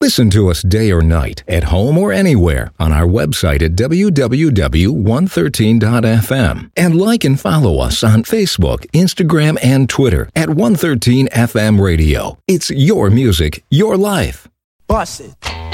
Listen to us day or night, at home or anywhere, on our website at www.113.fm. And like and follow us on Facebook, Instagram, and Twitter at 113 FM Radio. It's your music, your life. Bust it.